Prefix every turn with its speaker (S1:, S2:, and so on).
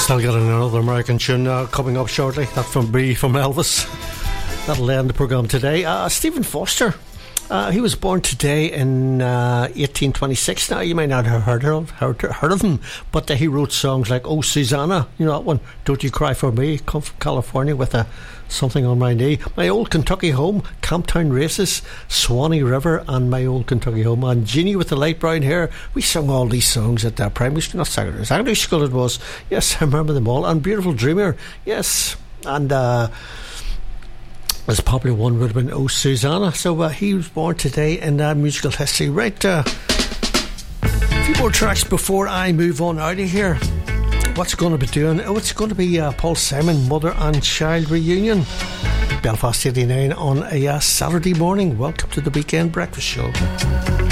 S1: Still got another American tune coming up shortly. That from Elvis. That'll end the programme today. Stephen Foster. He was born today in 1826. Now, you may not have heard of him, but he wrote songs like "Oh Susanna," you know that one, "Don't You Cry for Me," "Come from California with Something on My Knee," "My Old Kentucky Home," "Camptown Races," "Swanee River," and "My Old Kentucky Home." And Jeannie with the Light Brown Hair. We sung all these songs at primary school, not secondary school it was. Yes, I remember them all. And "Beautiful Dreamer," yes. And his popular one would have been "Oh Susanna." So he was born today in musical history. Right, a few more tracks before I move on out of here. What's it going to be doing? Oh, it's going to be Paul Simon, Mother and Child Reunion. Belfast 89 on a Saturday morning. Welcome to the Weekend Breakfast Show.